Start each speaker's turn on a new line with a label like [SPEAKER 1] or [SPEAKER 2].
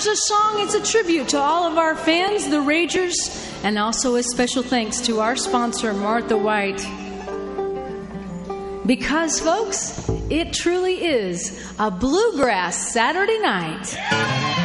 [SPEAKER 1] Here's a song. It's a tribute to all of our fans, the Ragers, and also a special thanks to our sponsor, Martha White. Because, folks, it truly is a bluegrass Saturday night.